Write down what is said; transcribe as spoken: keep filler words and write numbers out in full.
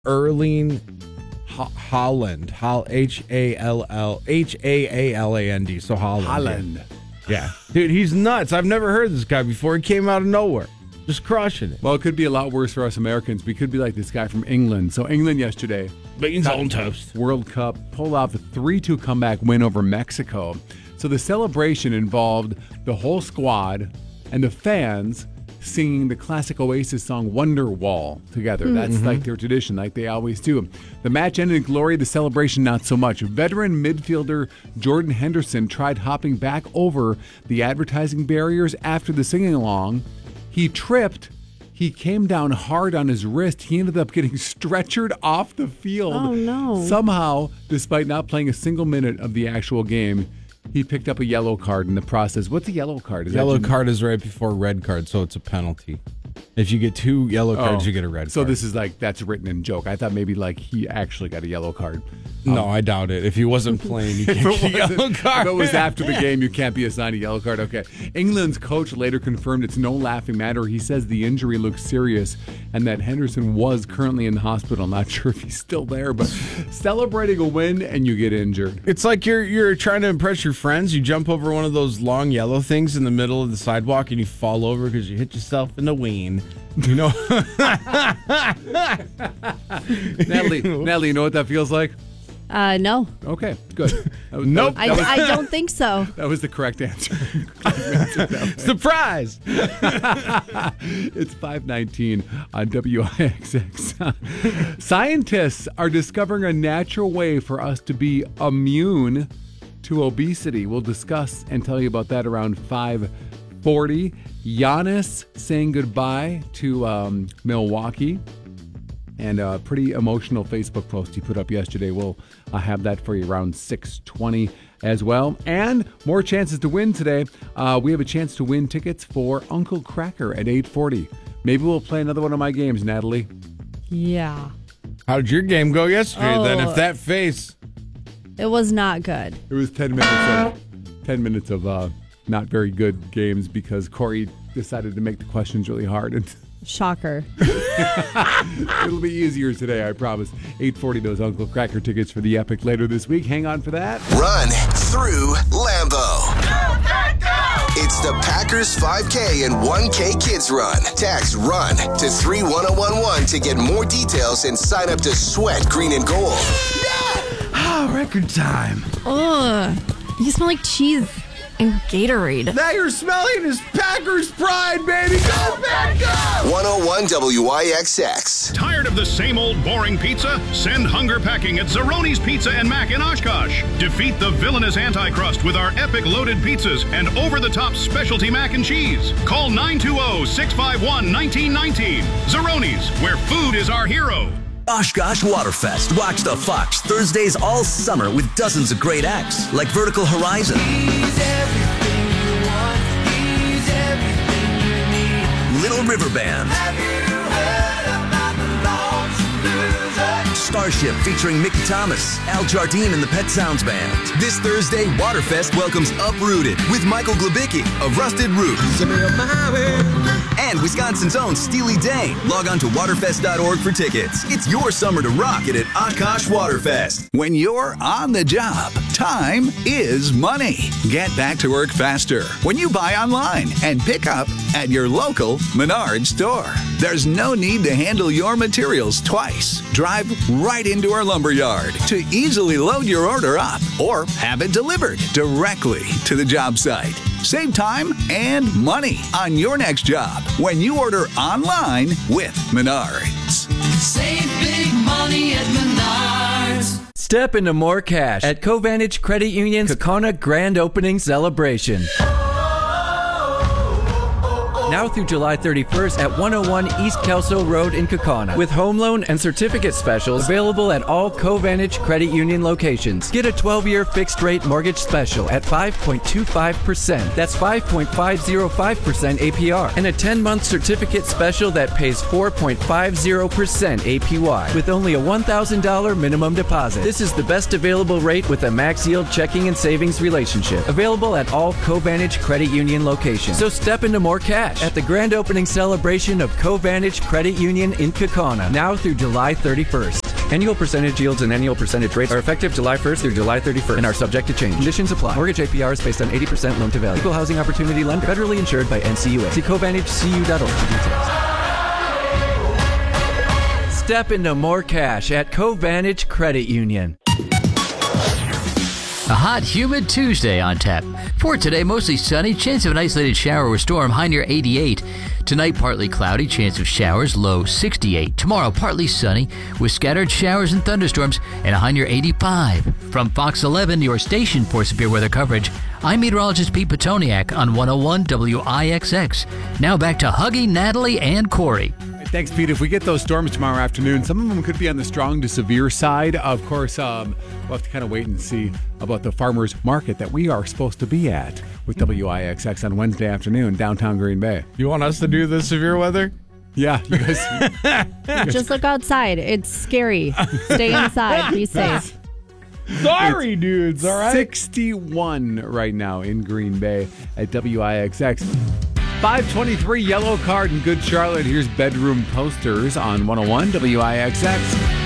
Erling Ho- Holland. Hol- H A L L H A A L A N D. So Holland. Holland. Yeah. Dude, he's nuts. I've never heard of this guy before. He came out of nowhere. Just crushing it. Well, it could be a lot worse for us Americans. We could be like this guy from England. So England yesterday, Beans on toast. World Cup, pulled off a three two comeback win over Mexico. So the celebration involved the whole squad and the fans singing the classic Oasis song Wonderwall together. Mm-hmm. That's like their tradition, like they always do. The match ended in glory, the celebration not so much. Veteran midfielder Jordan Henderson tried hopping back over the advertising barriers after the singing along. He tripped. He came down hard on his wrist. He ended up getting stretchered off the field. Oh, no. Somehow, despite not playing a single minute of the actual game, he picked up a yellow card in the process. What's a yellow card? Is Yellow that card is right before red card, so it's a penalty. If you get two yellow cards, Oh, you get a red So card. this is like, that's written in joke. I thought maybe like he actually got a yellow card. No, I doubt it. If he wasn't playing, you can't get a yellow card. If it was after the game, you can't be assigned a yellow card. Okay. England's coach later confirmed it's no laughing matter. He says the injury looks serious and that Henderson was currently in the hospital. Not sure if he's still there, but celebrating a win and you get injured. It's like you're you're trying to impress your friends. You jump over one of those long yellow things in the middle of the sidewalk and you fall over because you hit yourself in the ween. You know? Natalie, Natalie, you know what that feels like? Uh, no. Okay, good. That was, Nope. That I, was, that was, I don't think so. that was the correct answer. Surprise! It's five nineteen on W I X X. Scientists are discovering a natural way for us to be immune to obesity. We'll discuss and tell you about that around five forty. Giannis saying goodbye to um, Milwaukee. And a pretty emotional Facebook post he put up yesterday. We'll uh, have that for you around six twenty as well. And more chances to win today. Uh, we have a chance to win tickets for Uncle Kracker at eight forty. Maybe we'll play another one of my games, Natalie. Yeah. How did your game go yesterday Oh. then? If that face... It was not good. It was ten minutes of, ten minutes of uh, not very good games because Corey decided to make the questions really hard. And Shocker. it'll be easier today, I promise. eight forty, those Uncle Kracker tickets for the Epic later this week. Hang on for that. Run through Lambeau. It's the Packers five K and one K Kids Run. Text RUN to three one zero one one to get more details and sign up to Sweat Green and Gold. Ah, record time. Ugh. You smell like cheese and Gatorade. Now you're smelling is Packers pride, baby. Go, Pack, go! one oh one W I X X. Tired of the same old boring pizza? Send hunger packing at Zeroni's Pizza and Mac in Oshkosh. Defeat the villainous anti-crust with our epic loaded pizzas and over-the-top specialty mac and cheese. Call nine two zero, six five one, one nine one nine. Zeroni's, where food is our hero. Oshkosh Waterfest. Watch the Fox Thursdays all summer with dozens of great acts like Vertical Horizon, Little River Band, Starship featuring Mickey Thomas, Al Jardine and the Pet Sounds Band. This Thursday, Waterfest welcomes Uprooted with Michael Glubicki of Rusted Roots. And Wisconsin's own Steely Dan. Log on to waterfest dot org for tickets. It's your summer to rock it at Oshkosh Waterfest. When you're on the job, time is money. Get back to work faster when you buy online and pick up at your local Menards store. There's no need to handle your materials twice. Drive right into our lumberyard to easily load your order up or have it delivered directly to the job site. Save time and money on your next job when you order online with Menards. Save big money at Menards. Step into more cash at Covantage Credit Union's Kaukauna Grand Opening Celebration. Now through July thirty-first at one oh one East Kelso Road in Kaukauna. With home loan and certificate specials available at all Covantage Credit Union locations. Get a twelve-year fixed-rate mortgage special at five point two five percent. That's five point five oh five percent A P R. And a ten-month certificate special that pays four point five oh percent A P Y. With only a one thousand dollars minimum deposit. This is the best available rate with a max yield checking and savings relationship. Available at all Covantage Credit Union locations. So step into more cash. at the grand opening celebration of Covantage Credit Union in Kaukauna, now through July thirty-first. Annual percentage yields and annual percentage rates are effective July first through July thirty-first and are subject to change. Conditions apply. Mortgage A P R is based on eighty percent loan to value. Equal housing opportunity lender. Federally insured by N C U A. See covantage c u dot org for details. Step into more cash at Covantage Credit Union. A hot, humid Tuesday on tap. For today, mostly sunny, chance of an isolated shower or storm, high near eighty-eight. Tonight, partly cloudy, chance of showers, low sixty-eight. Tomorrow, partly sunny, with scattered showers and thunderstorms, and a high near eighty-five. From Fox eleven, your station for severe weather coverage, I'm meteorologist Pete Petoniak on one oh one W I X X. Now back to Huggy, Natalie, and Corey. Thanks, Pete. If we get those storms tomorrow afternoon, some of them could be on the strong to severe side. Of course, um, we'll have to kind of wait and see about the farmers market that we are supposed to be at with W I X X on Wednesday afternoon, downtown Green Bay. You want us to do the severe weather? Yeah, you guys. Just look outside. It's scary. Stay inside. Be safe. Sorry, dudes. All right. sixty-one right now in Green Bay at W I X X. five twenty-three Yellow Card in Good Charlotte. Here's Bedroom Posters on one oh one W I X X.